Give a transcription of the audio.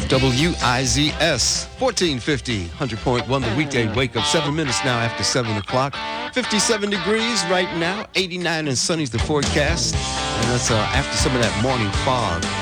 WIZS 1450, 100.1 the weekday wake up. 7 minutes now after 7 o'clock. 57 degrees right now, 89 and sunny's the forecast. And that's after some of that morning fog.